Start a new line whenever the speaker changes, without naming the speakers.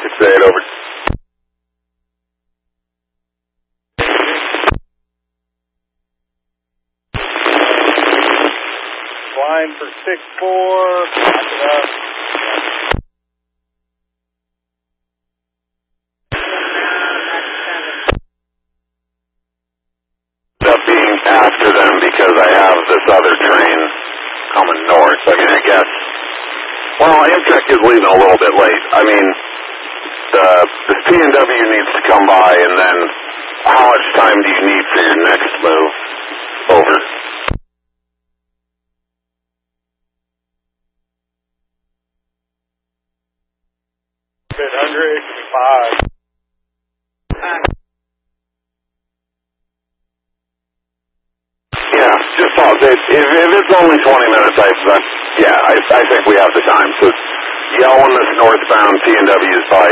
6-8, over.
Line for 6-4, back it up.
Being after them because I have this other train coming north. I mean, I guess. Well, Amtrak is leaving a little bit late. I mean, the PNW needs to come by, and then how much time do you need for your next move? Over.
Bit hungry, 5.
Yeah, just thought that if it's only 20 minutes, I think we have the time. So yell when this northbound PNW is by